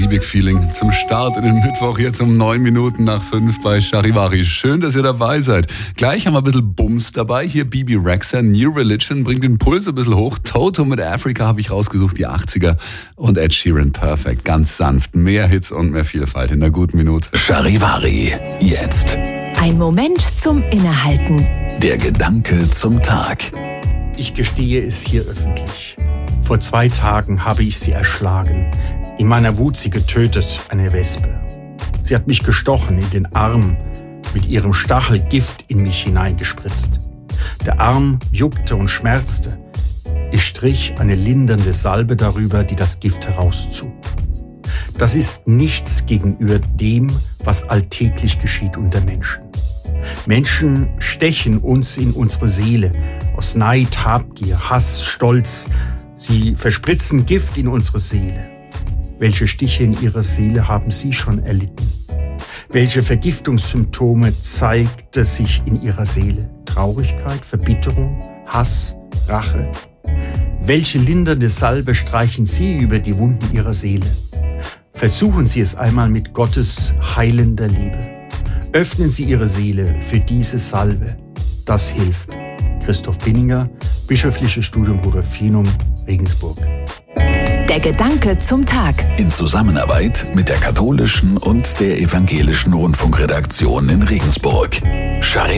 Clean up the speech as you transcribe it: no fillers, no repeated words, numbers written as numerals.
Big Feeling zum Start in den Mittwoch, jetzt um 9 Minuten nach 5 bei Charivari. Schön, dass ihr dabei seid. Gleich haben wir ein bisschen Bums dabei. Hier Bibi Rexha, New Religion, bringt den Puls ein bisschen hoch. Toto mit Africa habe ich rausgesucht, die 80er. Und Ed Sheeran, Perfect, ganz sanft. Mehr Hits und mehr Vielfalt in einer guten Minute. Charivari, jetzt. Ein Moment zum Innehalten. Der Gedanke zum Tag. Ich gestehe es hier öffentlich. Vor 2 Tagen habe ich sie erschlagen. In meiner Wut sie getötet, eine Wespe. Sie hat mich gestochen in den Arm, mit ihrem Stachel Gift in mich hineingespritzt. Der Arm juckte und schmerzte. Ich strich eine lindernde Salbe darüber, die das Gift herauszog. Das ist nichts gegenüber dem, was alltäglich geschieht unter Menschen. Menschen stechen uns in unsere Seele aus Neid, Habgier, Hass, Stolz. Sie verspritzen Gift in unsere Seele. Welche Stiche in ihrer Seele haben Sie schon erlitten? Welche Vergiftungssymptome zeigte sich in ihrer Seele? Traurigkeit, Verbitterung, Hass, Rache? Welche lindernde Salbe streichen Sie über die Wunden Ihrer Seele? Versuchen Sie es einmal mit Gottes heilender Liebe. Öffnen Sie Ihre Seele für diese Salbe. Das hilft. Christoph Binninger, Bischöfliches Studium Rudolfinum, Regensburg. Der Gedanke zum Tag. In Zusammenarbeit mit der katholischen und der evangelischen Rundfunkredaktion in Regensburg. Charivari.